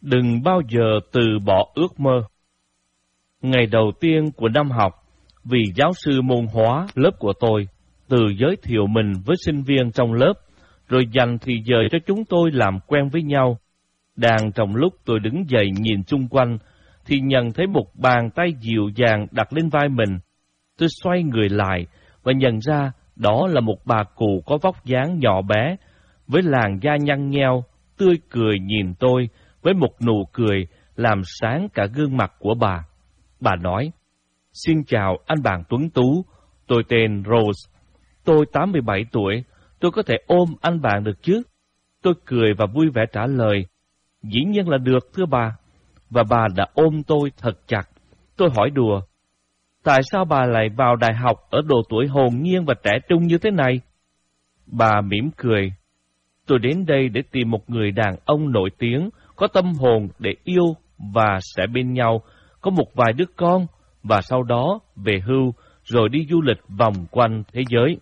Đừng bao giờ từ bỏ ước mơ. Ngày đầu tiên của năm học, vị giáo sư môn hóa lớp của tôi tự giới thiệu mình với sinh viên trong lớp, rồi dành thì giờ cho chúng tôi làm quen với nhau. Đang trong lúc tôi đứng dậy nhìn xung quanh, thì nhận thấy một bàn tay dịu dàng đặt lên vai mình. Tôi xoay người lại và nhận ra đó là một bà cụ có vóc dáng nhỏ bé, với làn da nhăn nheo, tươi cười nhìn tôi với một nụ cười làm sáng cả gương mặt của bà. Bà nói: "Xin chào anh bạn tuấn tú, tôi tên Rose. Tôi 87 tuổi, tôi có thể ôm anh bạn được chứ?" Tôi cười và vui vẻ trả lời: "Dĩ nhiên là được, thưa bà." Và bà đã ôm tôi thật chặt. Tôi hỏi đùa: "Tại sao bà lại vào đại học ở độ tuổi hồn nhiên và trẻ trung như thế này?" Bà mỉm cười: "Tôi đến đây để tìm một người đàn ông nổi tiếng, có tâm hồn để yêu và sẽ bên nhau, có một vài đứa con, và sau đó về hưu rồi đi du lịch vòng quanh thế giới."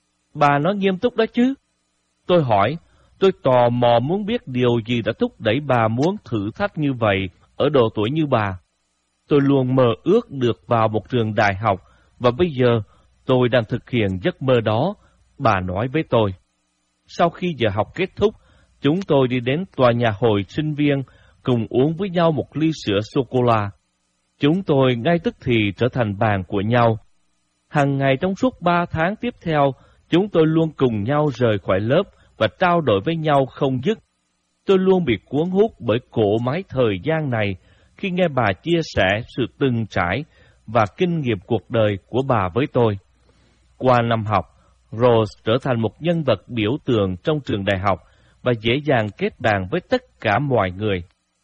Bà nói nghiêm túc đó chứ? Tôi hỏi. Tôi tò mò muốn biết điều gì đã thúc đẩy bà muốn thử thách như vậy ở độ tuổi như bà. Tôi luôn mơ ước được vào một trường đại học, và bây giờ tôi đang thực hiện giấc mơ đó, bà nói với tôi. Sau khi giờ học kết thúc, chúng tôi đi đến tòa nhà hội sinh viên, cùng uống với nhau một ly sữa sô-cô-la. Chúng tôi ngay tức thì trở thành bạn của nhau. Hàng ngày trong suốt 3 tháng tiếp theo, chúng tôi luôn cùng nhau rời khỏi lớp và trao đổi với nhau không dứt. Tôi luôn bị cuốn hút bởi cỗ máy thời gian này khi nghe bà chia sẻ sự từng trải và kinh nghiệm cuộc đời của bà với tôi. Qua năm học, Rose trở thành một nhân vật biểu tượng trong trường đại học và dễ dàng kết bạn với tất cả mọi người.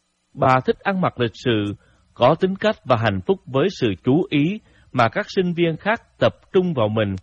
Bà thích ăn mặc lịch sự, có tính cách và hạnh phúc với sự chú ý mà các sinh viên khác tập trung vào mình.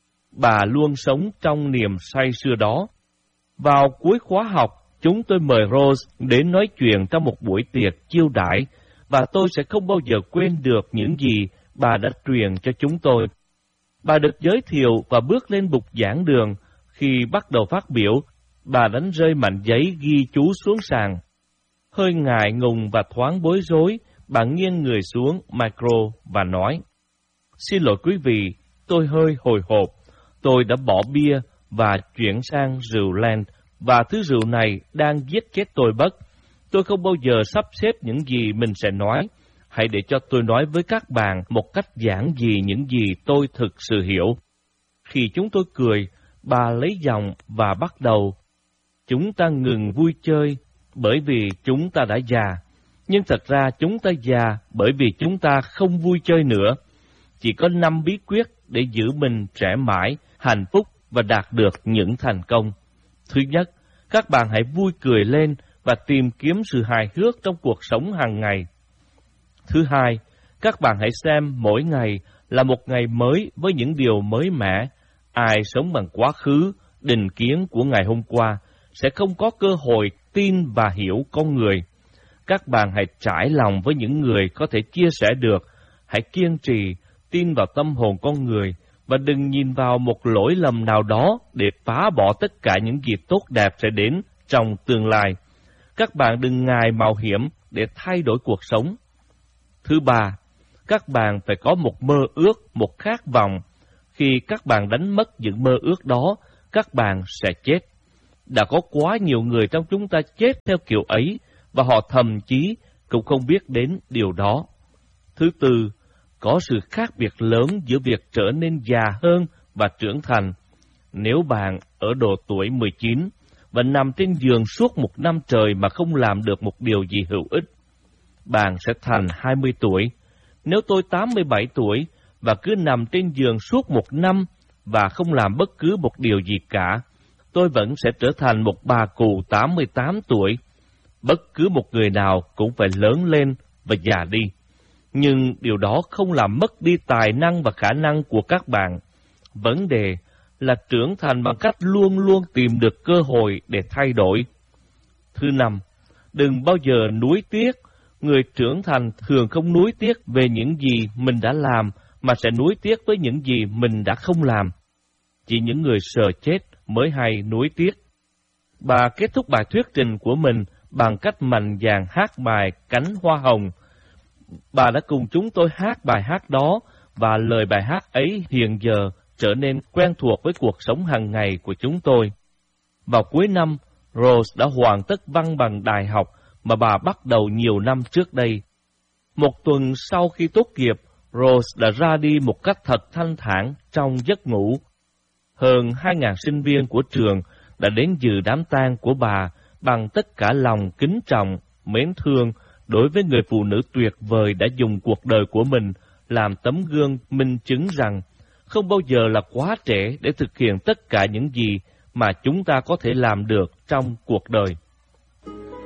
Bà luôn sống trong niềm say sưa đó. Vào cuối khóa học, chúng tôi mời Rose đến nói chuyện trong một buổi tiệc chiêu đãi, và tôi sẽ không bao giờ quên được những gì bà đã truyền cho chúng tôi. Bà được giới thiệu và bước lên bục giảng đường. Khi bắt đầu phát biểu, bà đánh rơi mảnh giấy ghi chú xuống sàn. Hơi ngại ngùng và thoáng bối rối, bà nghiêng người xuống micro và nói: "Xin lỗi quý vị, tôi hơi hồi hộp. Tôi đã bỏ bia và chuyển sang rượu Land, và thứ rượu này đang giết chết tôi mất. Tôi không bao giờ sắp xếp những gì mình sẽ nói. Hãy để cho tôi nói với các bạn một cách giản dị những gì tôi thực sự hiểu." Khi chúng tôi cười, bà lấy giọng và bắt đầu: "Chúng ta ngừng vui chơi bởi vì chúng ta đã già. Nhưng thật ra chúng ta già bởi vì chúng ta không vui chơi nữa. Chỉ có 5 bí quyết để giữ mình trẻ mãi, hạnh phúc và đạt được những thành công. Thứ nhất, các bạn hãy vui cười lên và tìm kiếm sự hài hước trong cuộc sống hàng ngày. Thứ hai, các bạn hãy xem mỗi ngày là một ngày mới với những điều mới mẻ. Ai sống bằng quá khứ, định kiến của ngày hôm qua sẽ không có cơ hội tin và hiểu con người. Các bạn hãy trải lòng với những người có thể chia sẻ được. Hãy kiên trì, tin vào tâm hồn con người và đừng nhìn vào một lỗi lầm nào đó để phá bỏ tất cả những gì tốt đẹp sẽ đến trong tương lai. Các bạn đừng ngại mạo hiểm để thay đổi cuộc sống. Thứ ba, các bạn phải có một mơ ước, một khát vọng. Khi các bạn đánh mất những mơ ước đó, các bạn sẽ chết. Đã có quá nhiều người trong chúng ta chết theo kiểu ấy, và họ thậm chí cũng không biết đến điều đó. Thứ tư, có sự khác biệt lớn giữa việc trở nên già hơn và trưởng thành. Nếu bạn ở độ tuổi 19 và nằm trên giường suốt một năm trời mà không làm được một điều gì hữu ích, bạn sẽ thành 20 tuổi. Nếu tôi 87 tuổi và cứ nằm trên giường suốt một năm và không làm bất cứ một điều gì cả, tôi vẫn sẽ trở thành một bà cụ 88 tuổi. Bất cứ một người nào cũng phải lớn lên và già đi. Nhưng điều đó không làm mất đi tài năng và khả năng của các bạn. Vấn đề là trưởng thành bằng cách luôn luôn tìm được cơ hội để thay đổi. Thứ năm, đừng bao giờ nuối tiếc. Người trưởng thành thường không nuối tiếc về những gì mình đã làm, mà sẽ nuối tiếc với những gì mình đã không làm. Chỉ những người sợ chết mới hay nuối tiếc. Bà kết thúc bài thuyết trình của mình bằng cách mạnh dạn hát bài Cánh Hoa Hồng. Bà đã cùng chúng tôi hát bài hát đó, và lời bài hát ấy hiện giờ trở nên quen thuộc với cuộc sống hàng ngày của chúng tôi. Vào cuối năm, Rose đã hoàn tất văn bằng đại học mà bà bắt đầu nhiều năm trước đây. Một tuần sau khi tốt nghiệp, Rose đã ra đi một cách thật thanh thản trong giấc ngủ. Hơn 2.000 sinh viên của trường đã đến dự đám tang của bà bằng tất cả lòng kính trọng, mến thương đối với người phụ nữ tuyệt vời đã dùng cuộc đời của mình làm tấm gương minh chứng rằng không bao giờ là quá trẻ để thực hiện tất cả những gì mà chúng ta có thể làm được trong cuộc đời.